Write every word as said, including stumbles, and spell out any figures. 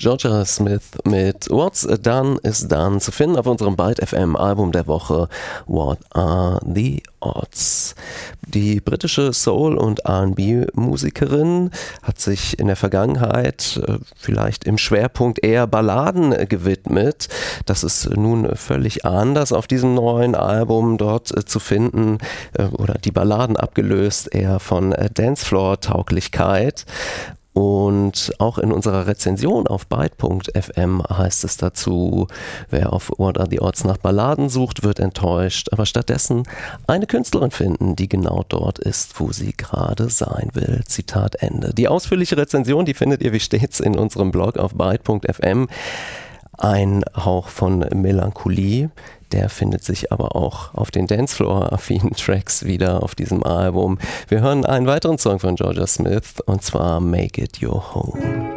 Georgia Smith mit What's Done is Done, zu finden auf unserem Byte F M Album der Woche What Are the Odds? Die britische Soul- und R and B-Musikerin hat sich in der Vergangenheit äh, vielleicht im Schwerpunkt eher Balladen äh, gewidmet. Das ist nun völlig anders auf diesem neuen Album dort äh, zu finden, äh, oder die Balladen abgelöst eher von äh, Dancefloor-Tauglichkeit. Und auch in unserer Rezension auf Byte Punkt F M heißt es dazu, wer auf What Are the Odds nach Balladen sucht, wird enttäuscht, aber stattdessen eine Künstlerin finden, die genau dort ist, wo sie gerade sein will. Zitat Ende. Die ausführliche Rezension, die findet ihr wie stets in unserem Blog auf Byte Punkt F M. Ein Hauch von Melancholie, der findet sich aber auch auf den Dancefloor-affinen Tracks wieder auf diesem Album. Wir hören einen weiteren Song von Georgia Smith, und zwar Make It Your Home.